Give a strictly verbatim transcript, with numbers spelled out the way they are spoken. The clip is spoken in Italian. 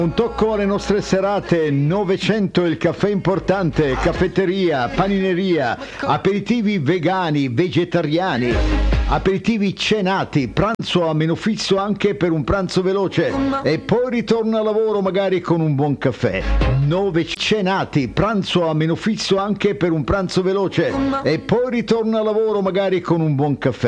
Un tocco alle nostre serate, novecento il caffè importante, caffetteria, panineria, aperitivi vegani, vegetariani, aperitivi cenati, pranzo a meno fisso anche per un pranzo veloce e poi ritorno al lavoro magari con un buon caffè. nove cenati, pranzo a meno fisso anche per un pranzo veloce e poi ritorno al lavoro magari con un buon caffè.